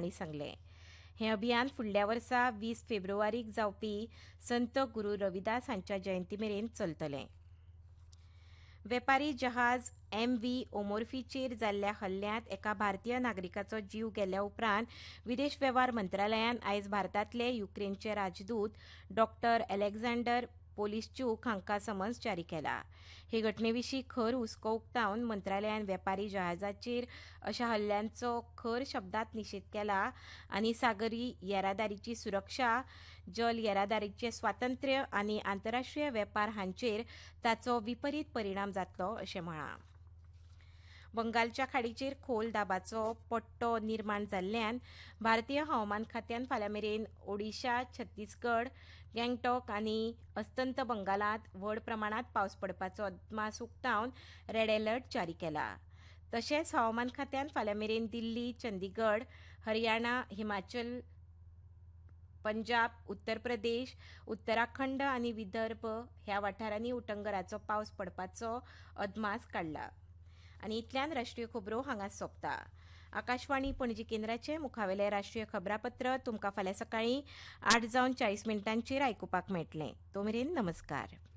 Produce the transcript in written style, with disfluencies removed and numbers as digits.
हांणी सांगलें। हे अभियान फुडल्या वर्सा 20 फेब्रुवारीक जावपी संत गुरू रविदास हांच्या जयंती मेरेन चलतलें। वेपारी जहाज MV ओमोर्फीचेर जाल्ल्या हल्ल्यांत एका भारतीय नागरिकाचो जीव गेल्या उपरांत विदेश वेव्हार मंत्रालयान आयज भारतांतले युक्रेनचे राजदूत डॉ. अलेक्झांडर पोलिश्चूक हांकां समन्स जारी केला। हे घटनेविशीं खर हुस्को उक्तावन मंत्रालयान वेपारी जहाजाचेर अशा हल्ल्यांचो खर शब्दांत निशेध केला आनी सागरी येरादारीची सुरक्षा, जल येरादारीचें स्वातंत्र्य आनी आंतरराष्ट्रीय वेपार हांचेर ताचो विपरीत परिणाम जातलो अशें म्हळां। बंगालच्या खाडीचेर खोल दाबाचो पट्टो निर्माण जाल्ल्यान भारतीय हवामान खात्यान फाल्यां मेरेन ओडिशा, छत्तीसगड, गँगटॉक आनी अस्तंत बंगालांत व्हड प्रमाणांत पावस पडपाचो अदमास उक्तावन रेड अलर्ट जारी केला। तशेंच हवामान खात्यान फाल्यां मेरेन दिल्ली, चंदीगड, हरियाणा, हिमाचल, पंजाब, उत्तर प्रदेश, उत्तराखंड आनी विदर्भ ह्या वाठारांनी उटंगराचो पावस पडपाचो अदमास काडला। आनी इतल्यान राष्ट्रीय खबरो हांगा सोंपता। आकाशवाणी पणजी केंद्राचे मुखावेलें राष्ट्रीय खबरापत्र तुमकां फाल्यां सकाळीं 8:40 आयकुपाक मेळटलें। तो मेरेन नमस्कार।